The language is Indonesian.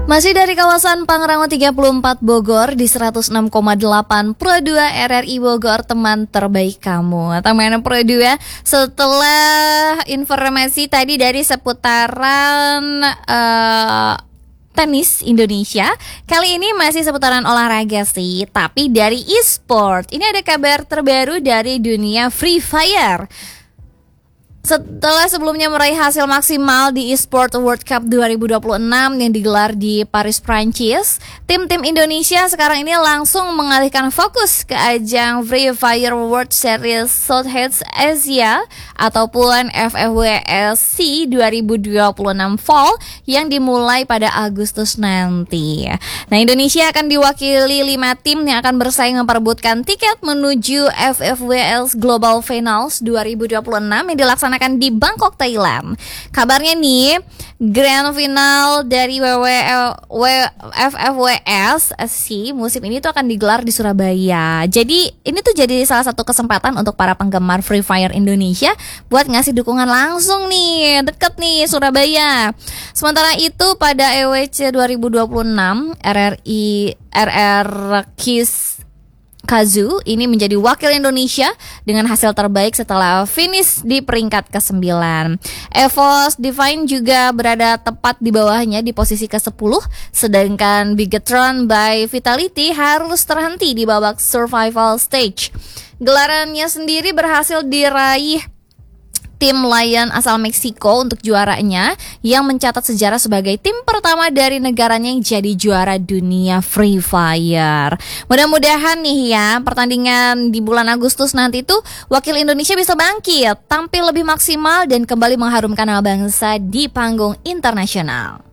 Masih dari kawasan Pangrango 34 Bogor di 106,8 Pro 2 RRI Bogor, teman terbaik kamu. Teman Pro 2, setelah informasi tadi dari seputaran tenis Indonesia, kali ini masih seputaran olahraga sih, tapi dari e-sport. Ini ada kabar terbaru dari dunia Free Fire. Setelah sebelumnya meraih hasil maksimal di eSport World Cup 2026 yang digelar di Paris, Prancis, tim-tim Indonesia sekarang ini langsung mengalihkan fokus ke ajang Free Fire World Series Southeast Asia ataupun FFWSC 2026 Fall yang dimulai pada Agustus nanti. Nah, Indonesia akan diwakili 5 tim yang akan bersaing memperebutkan tiket menuju FFWS Global Finals 2026 yang dilaksanakan di Bangkok, Thailand. Kabarnya nih, grand final dari FFWS musim ini tuh akan digelar di Surabaya. Jadi ini tuh jadi salah satu kesempatan untuk para penggemar Free Fire Indonesia buat ngasih dukungan langsung nih, deket nih Surabaya. Sementara itu pada EWC 2026 RRQs Kazu ini menjadi wakil Indonesia dengan hasil terbaik setelah finish di peringkat ke-9. EVOS Divine juga berada tepat di bawahnya di posisi ke-10, sedangkan Bigetron by Vitality harus terhenti di babak survival stage. Gelarannya sendiri berhasil diraih tim Lion asal Meksiko untuk juaranya, yang mencatat sejarah sebagai tim pertama dari negaranya yang jadi juara dunia Free Fire. Mudah-mudahan nih ya, pertandingan di bulan Agustus nanti tuh wakil Indonesia bisa bangkit, tampil lebih maksimal dan kembali mengharumkan nama bangsa di panggung internasional.